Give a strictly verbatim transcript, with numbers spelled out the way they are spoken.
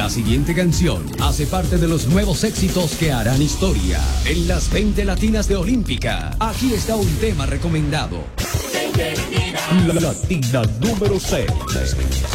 La siguiente canción hace parte de los nuevos éxitos que harán historia en las veinte latinas de Olímpica. Aquí está un tema recomendado. La latina número seis.